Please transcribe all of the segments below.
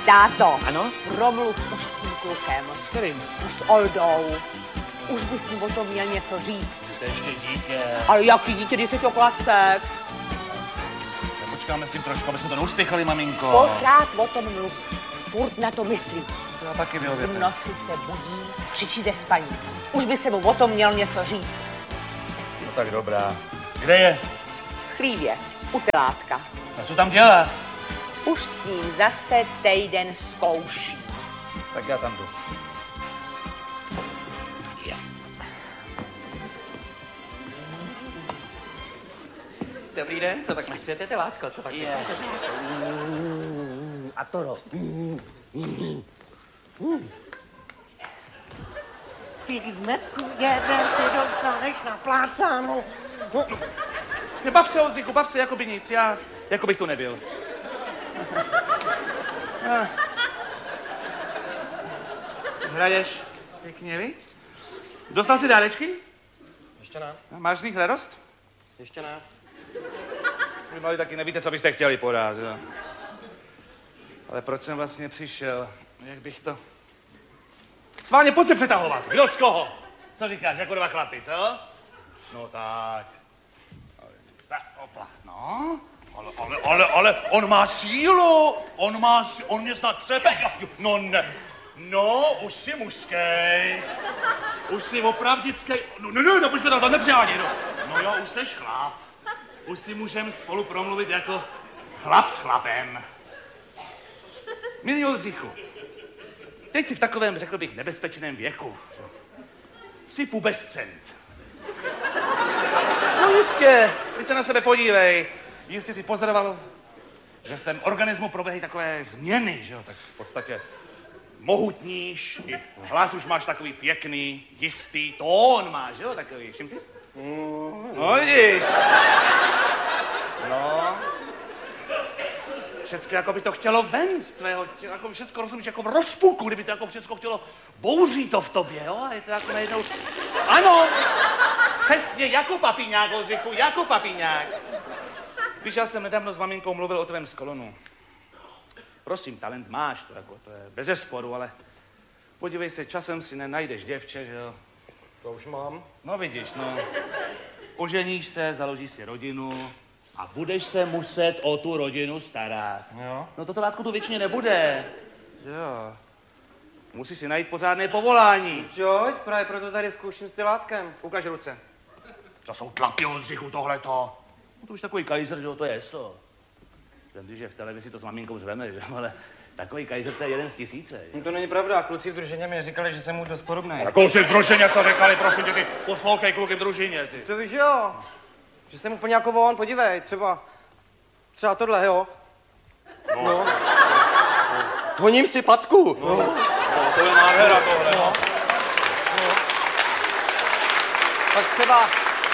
Táto. Ano? Promluv už s tím klukem. S kterým? S Oldou. Už bys mu o tom měl něco říct. To je ještě dítě. Ale jaký dítě, když je to klacek? Počkáme s tím trošku, aby jsme to neuspěchali, maminko. Pořád o tom mluv. Furt na to myslí. To já taky vyhověte. V noci se budí, křičí ze spaní. Už by se mu o tom měl něco říct. No tak dobrá. Kde je? V chlívě, u telátka. A co tam dělá? Už s ním zase týden zkouší. Tak já tam jdu. Dobrý den, co pak si přejete, telátko, co pak si přejete? A to Ty zmetku jeden, ty dostaneš na plácánu. Nebav se, Oldřichu, bav se, jako by nic. Já, jako bych tu nebyl. Hraješ pěkně, vy? Dostal jsi dárečky? Ještě ne. Máš z nich radost? Ještě ne. Vy mali taky nevíte, co byste chtěli podat, jo? Ale proč jsem vlastně přišel? Jak bych to... Sváně, pojď se přetahovat. Kdo z koho? Co říkáš, jako dva chlapy, co? No tak. Tak, opla. No. Ale, on má sílu. On mě snad přebe... No ne. No, už jsi mužskej. Už jsi opravdickej. No, pojďme to nepřehání, no. No jo, už seš chlap. Už si můžeme spolu promluvit jako chlap s chlapem. Milý Oldřichu, teď jsi v takovém, řekl bych, nebezpečném věku. Jsi pubescent. No jistě, teď se na sebe podívej. Jistě si pozoroval, že v tom organismu proběhají takové změny, že jo? Tak v podstatě mohutníš, i hlas už máš takový pěkný, jistý, tón máš, jo? Takový, všim jsi? No vidíš. No. Všecko jako by to chtělo ven z tvého, jako všecko rozumíš, jako v rozpuku, kdyby to jako všecko chtělo, bouří to v tobě, jo? A je to jako najednou, ano, přesně, jako papiňák, Oldřichu, jako papiňák. Víš, já jsem nedávno s maminkou mluvil o tvém skolonu. Prosím, talent máš, to je bezesporu, ale podívej se, časem si nenajdeš děvče, že jo? To už mám. No vidíš, no. Oženíš se, založíš si rodinu a budeš se muset o tu rodinu starat. Jo. No toto látko tu většině nebude. Jo. Musíš si najít pořádné povolání. Jo, právě proto tady zkouším s telátkem. Ukaž ruce. To jsou tlapy, Oldřichu, tohleto. No to už takový kajzer, že jo, to je so. Ten, když je v televizi, to s maminkou zveme, že jo, ale takový kajzer, to je jeden z tisíce. No to není pravda, kluci v družině mi říkali, že jsem mu dost podobný. A kluci v družině, co říkali, prosím tě, ty poslouchej kluky v družině, ty. To víš, jo. Že jsem úplně jako on, podívej, třeba tohle, jo. No. Honím si patku. No, to je nádhera tohle. No. Tak třeba...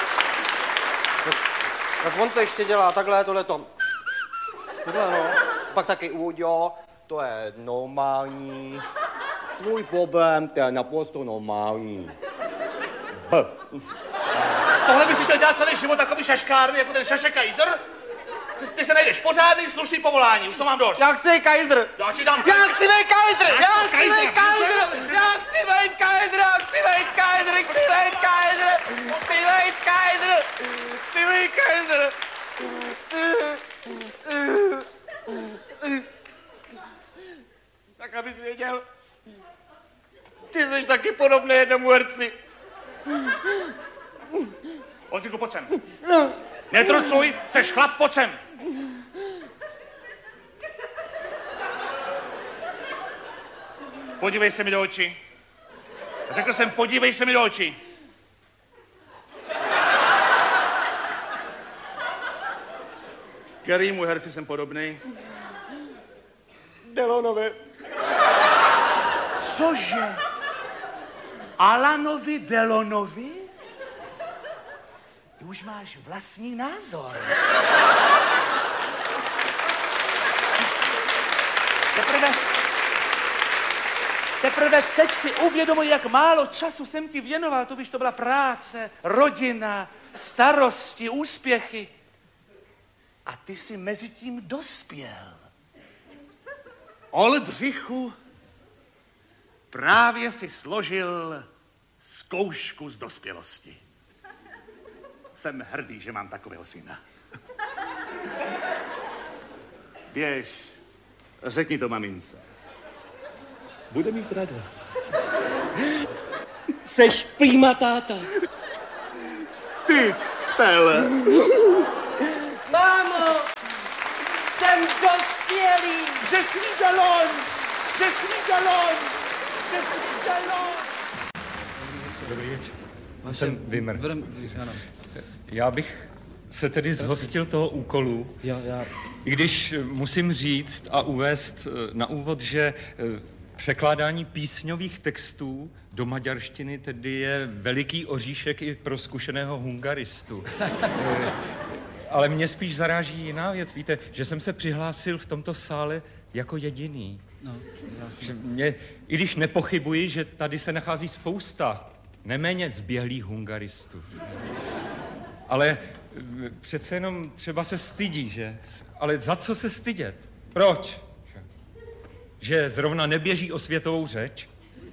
Tak on to ještě dělá, takhle, tohleto. Tohle, no. Pak taky Uďo, to je normální. Tvůj problém, to je naprosto normální. Tohle by si chtěl dělat celý život takový šaškárny, jako ten Šašek Kajzer? Ty se najdeš pořádný, slušný povolání, už to mám dost. Já chci Kajzer! Já ti dám Já chci být Kajzer! Já chci Kajzer! být Kajzer! Já chci být Kajzer! Já chci být Kajzer! Chci být Kajzer! Chci být Kajzer! Chci být Kajzer! Tak abys věděl, ty jsi taky podobný jednomu herci. Oldřichu, pojď sem. Netrucuj, seš chlap, pojď sem. Podívej se mi do očí. Řekl jsem, podívej se mi do očí. Kterýmu herci jsem podobný? Delonovi. Cože? Alanovi Delonovi? Ty už máš vlastní názor. Teprve teď si uvědomuji, jak málo času jsem ti věnoval. To byla práce, rodina, starosti, úspěchy. A ty jsi mezi tím dospěl. Oldřichu, právě si složil zkoušku z dospělosti. Jsem hrdý, že mám takového syna. Běž, řekni to mamince. Bude mít radost. Seš prima táta. Ty, tele. Mámo, jsem dospělý. Je suis galon! Je suis galon! Je suis galon! Dobrý večer. Jsem Vimr. Já bych se tedy zhostil toho úkolu, i když musím říct a uvést na úvod, že překládání písňových textů do maďarštiny tedy je veliký oříšek i pro zkušeného hungaristu. Ale mě spíš zaráží jiná věc. Víte, že jsem se přihlásil v tomto sále jako jediný. No, že mě, i když nepochybuji, že tady se nachází spousta neméně zběhlých hungaristů. Ale přece jenom třeba se stydí, že? Ale za co se stydět? Proč? Že zrovna neběží o světovou řeč?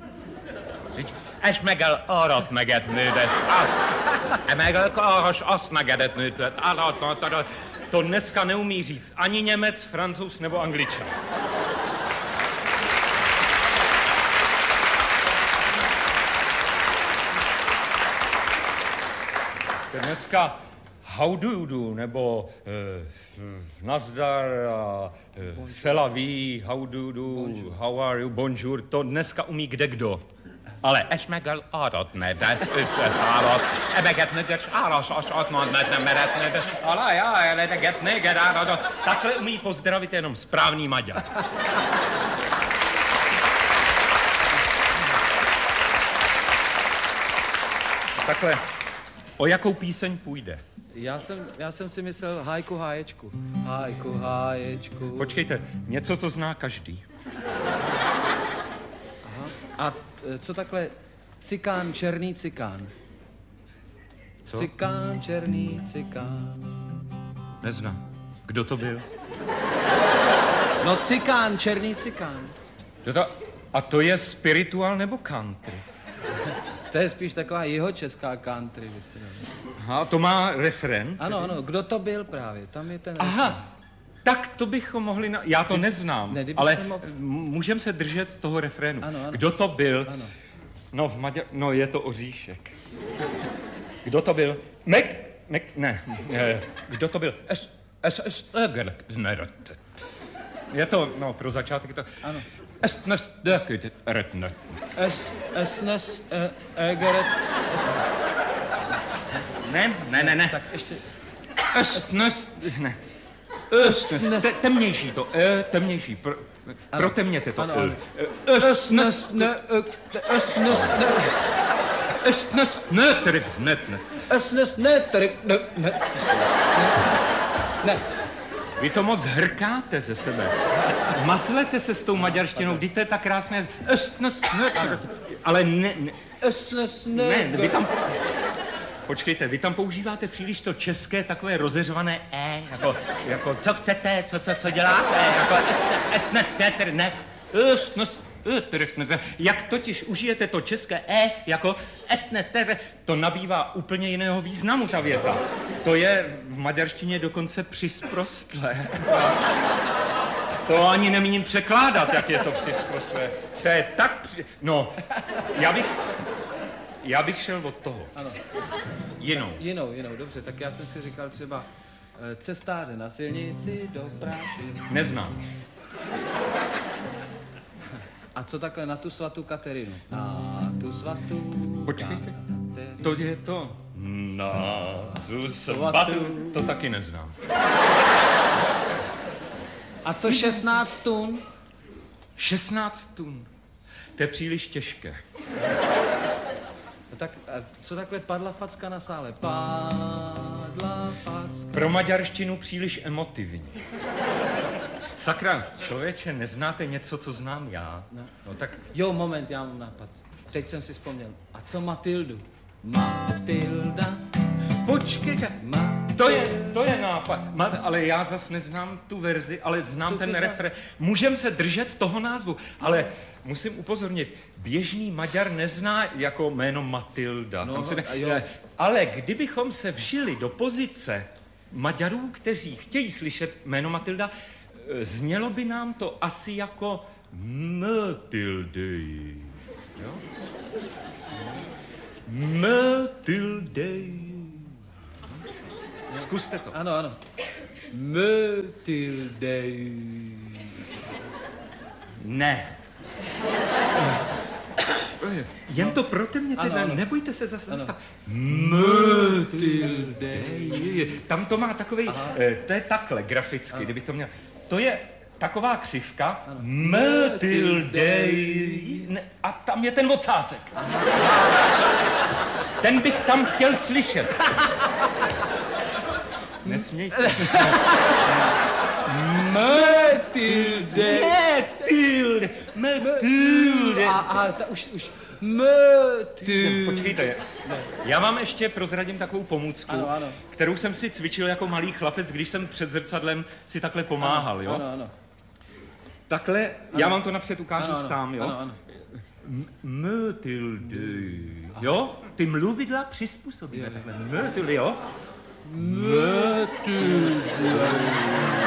És megel arat megetnődes, megel karas azt megedetnőtöt, to dneska neumí říct ani Němec, Francouz nebo Angličan. Dneska how do you do, nebo nazdar, sela ví, how do you do, how are you, bonjour, to dneska umí kdekdo. Ale és megel aratnedes, összeszállott, ebegetnedes, áras nem meretnedes, alá, elegetneged áradat. Takhle umí pozdravit jenom správný Maďar. Takhle, o jakou píseň půjde? Já jsem si myslel hajku háječku. Hajku háječku. Počkejte, něco, co zná každý. Aha. A co takhle cikán, černý cikán? Co? Cikán, černý cikán. Neznám. Kdo to byl? No cikán, černý cikán. A to je spiritual nebo country? To je spíš taková jihočeská country. Aha, to má refren? Ano, kdo to byl právě, tam je ten refren. Aha, tak to bychom mohli... Já to neznám, ale můžeme se držet toho refrénu. Ano. Kdo to byl? Ano. No, no, je to Oříšek. Kdo to byl? Ne. Kdo to byl? Je to, no, pro začátek to... Ano. Ne. Tak ještě... Ne. Temnější to, temnější, protemněte to. Ne. Vy to moc hrkáte ze sebe. Mazlete se s tou maďarštinou, vždyť to je tak krásné. Ale ne, vy tam... Počkejte, vy tam používáte příliš to české takové rozeřvané jako co chcete, co děláte, jak totiž užijete to české jako to nabývá úplně jiného významu, ta věta. To je v maďarštině dokonce přisprostlé. To ani nemíním překládat, jak je to přisprostlé. To je tak No, já bych šel od toho. Ano. Jinou, dobře, tak já jsem si říkal třeba cestáře na silnici do práši. Neznám. A co takhle na tu svatou Katerinu? Na tu svatou... Počkejte, to je to. Na tu svatou... To taky neznám. A co 16 tun? 16 tun. To je příliš těžké. No tak, co takhle padla facka na sále? Padla facka. Pro maďarštinu příliš emotivní. Sakra, člověče, neznáte něco, co znám já? No tak... Jo, moment, já mám nápad. Teď jsem si vzpomněl. A co Matildu? Matilda. Počkejte. To je nápad. Ale já zas neznám tu verzi, ale znám ten refrén. Můžem se držet toho názvu, ale musím upozornit, běžný Maďar nezná jako jméno Matilda. Ale kdybychom se vžili do pozice Maďarů, kteří chtějí slyšet jméno Matilda, znělo by nám to asi jako Matilde. Jo? Matilde. Zkuste to. Ano. Matilde. Ne. Jen to proto mě teda, nebojte se zase zastav. Matilde. Tam to má takový, to je takhle graficky, kdybych to měl. To je taková křivka, Matilde. A tam je ten ocásek. Ten bych tam chtěl slyšet. Nesmějte. Matilde. A už. Matilde. Počkejte, já vám ještě prozradím takovou pomůcku, ano. kterou jsem si cvičil jako malý chlapec, když jsem před zrcadlem si takhle pomáhal, jo? Ano. Takhle, já vám to napřed ukážu sám, jo? Ano. Matilde, jo? Ty mluvidla přizpůsobíme takhle. Matilde, jo? Matilde.